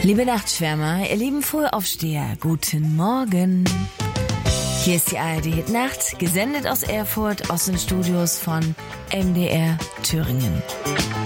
Liebe Nachtschwärmer, ihr lieben Frühaufsteher, guten Morgen. Hier ist die ARD Hit Nacht, gesendet aus Erfurt, aus den Studios von MDR Thüringen.